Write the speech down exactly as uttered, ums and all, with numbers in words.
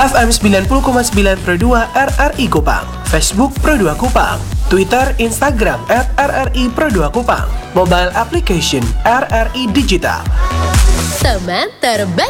F M sembilan puluh koma sembilan Pro dua R R I Kupang, Facebook Pro dua Kupang, Twitter, Instagram at R R I Pro dua Kupang, mobile application R R I Digital. Teman terbaik.